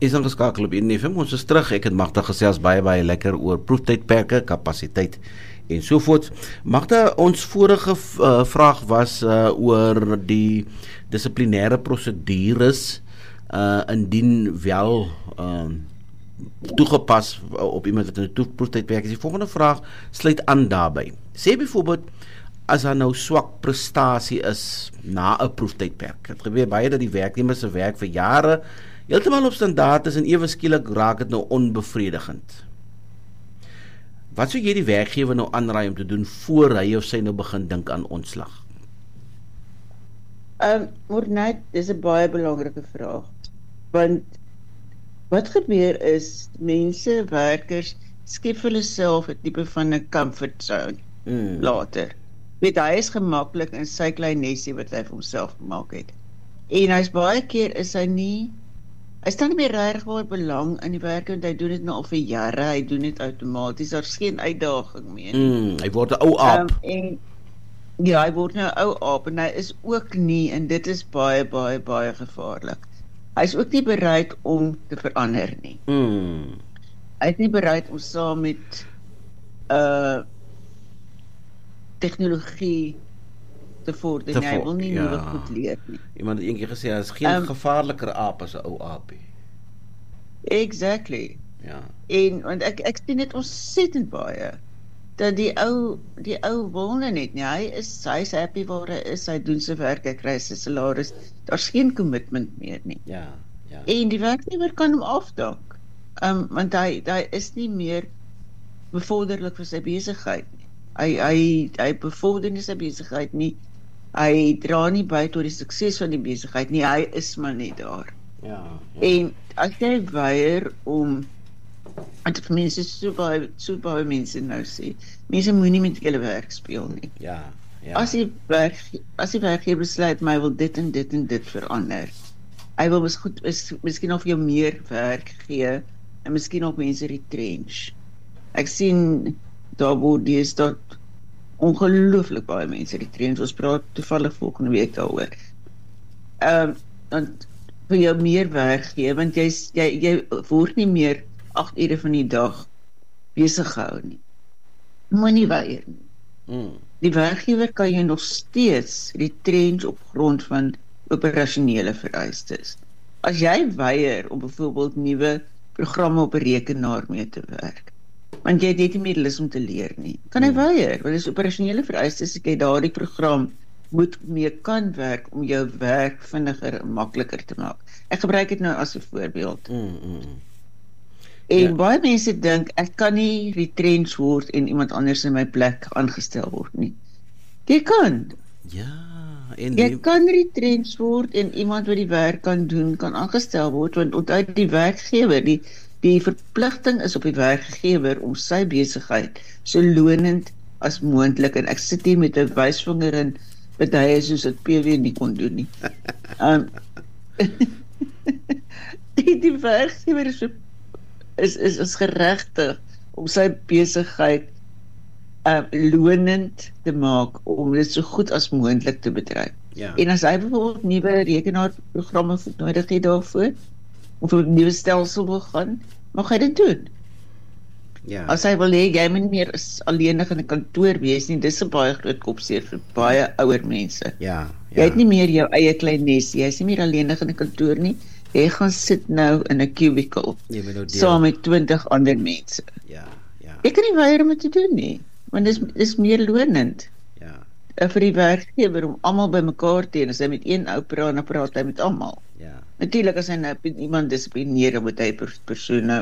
Is ingeskakel op NFM, ons is terug. Ek het Magda gesels baie lekker oor proeftydperke, kapasiteit en sovoorts. Magda, ons vorige vraag was oor die dissiplinêre prosedures indien wel toegepas op iemand wat in 'n proeftydperk is. Die volgende vraag sluit aan daarbey. Sê byvoorbeeld, as daar nou swak prestasie is na 'n proeftydperk. Dit gebeur baie dat die werknemer se werk vir jare heeltemal op standaard is en ewe skielik raak dit nou onbevredigend. Wat sou jy die werkgewer nou aanraai om te doen voor hy of sy nou begin dink aan ontslag? Mornet, dis 'n baie belangrike vraag. Want wat gebeur is, mense, werkers, skep vir hulle self 'n tipe van 'n comfort zone later. Weet, hy is gemaklik in sy klein nesie wat hy vir homself gemaak het. En hy's baie keer hy staan nie meer regtig baie belang in die werk, want hy doen dit nou al vir jare, hy doen dit outomaties, daar's geen uitdaging meer nie. Hy word 'n ou aap. Ja, hy word nou 'n ou aap, en hy is ook nie, en dit is baie gevaarlik. Hy is ook nie bereid om te verander nie. Hy is nie bereid om saam met tegnologie te vorder nie. Hy wil nie nuwe goed leer nie. Iemand het eendag gesê, hy is geen gevaarliker aap as 'n ou aapie. Exactly. Ja. En want ek sien dit ontsettend baie dat die ou wil net nie. Hy's happy waar hy is, hy doen sy werk, hy kry sy salaris. Daar's geen commitment meer nie. Ja. En die werknemer kan hom afdank. Want hy is nie meer bevorderlik vir sy besigheid nie. Hy bevorder nie sy besigheid nie. Hy dra nie by tot die sukses van die besigheid nie. Hy is maar net daar. Ja. En as jy weier om, want vir mense so baie mense nou sê, mense moenie met julle werk speel nie. Ja. As die werkgewer besluit, maar hy wil dit en dit verander. Hy wil miskien nog vir jou meer werk gee, en miskien ook mense retrench. Ek sien, daar word deesdae ongelooflik baie mense retrench. Ons praat toevallig volgende week daaroor. Want vir jou meer werk gee, want jy word nie meer 8 ure van die dag besig gehou nie. Moenie weier nie. Die werkgewer kan jy nog steeds retrench op grond van operasionele vereistes. As jy weier om byvoorbeeld nuwe programme op 'n rekenaar mee te werk, want jy het nie meer lus om te leer nie, kan hy weier, want dis operasionele vereistes, ek daardie program moet mee kan werk om jou werk vinniger en makliker te maak. Ek gebruik dit nou as 'n voorbeeld. En baie mense dink, ek kan nie retrench word en iemand anders in my plek aangestel word nie. Jy kan. Jy kan retrench word en iemand wat die werk kan doen, kan aangestel word, want onthou die werkgewer, die verpligting is op die werkgewer om sy besigheid so lonend as moontlik, en ek sit hier met 'n wysvinger in wat hy soos dit PW nie kon doen nie. Die werkgewer is geregtig om sy besigheid lonend te maak, om dit so goed as moontlik te bedryf. En as hy bijvoorbeeld nuwe rekenaarprogramme nodig het daarvoor, of 'n nuwe stelsel wil gaan, mag hy dit doen. As hy wil hê, jy moet nie meer alleenig in 'n kantoor wees nie, dis 'n baie groot kopseer vir baie ouer mense. Jy het nie meer jou eie klein nes, jy is nie meer alleenig in 'n kantoor nie, jy gaan sit nou in 'n cubicle, saam met 20 ander mense. Jy kan nie weier om dit te doen nie, want dis meer lonend vir die werkgewer om almal by mekaar te hê, as hy met een ou praat, dan praat hy met almal. Natuurlik as hy nou iemand dissiplineer, dan moet hy persoon